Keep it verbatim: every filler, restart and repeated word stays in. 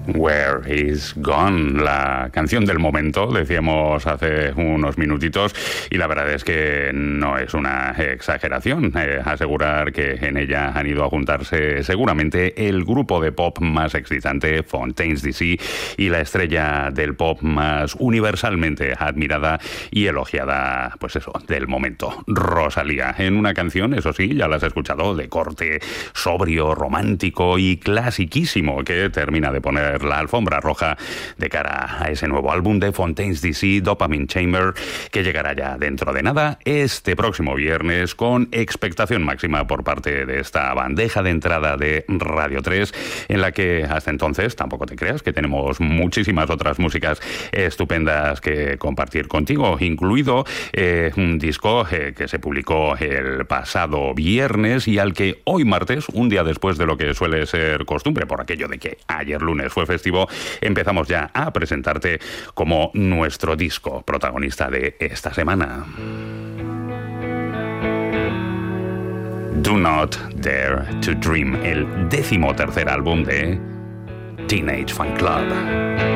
Where is Gone, la canción del momento, decíamos hace unos minutitos, y la verdad es que no es una exageración eh, asegurar que en ella han ido a juntarse seguramente el grupo de pop más excitante, Fontaines D C, y la estrella del pop más universalmente admirada y elogiada, pues eso, del momento, Rosalía, en una canción, eso sí, ya la has escuchado, de corte sobrio, romántico y clasiquísimo, que termina de poner la alfombra roja de cara a ese nuevo álbum de Fontaines D C, Dopamine Chamber, que llegará ya dentro de nada este próximo viernes, con expectación máxima por parte de esta bandeja de entrada de Radio tres, en la que hasta entonces, tampoco te creas, que tenemos muchísimas otras músicas estupendas que compartir contigo, incluido eh, un disco eh, que se publicó el pasado viernes y al que hoy martes, un día después de lo que suele ser costumbre, por aquello de que ayer lunes fue festivo, empezamos ya a presentarte como nuestro disco protagonista de esta semana. Do Not Dare to Dream, el décimo tercer álbum de Teenage Fan Club.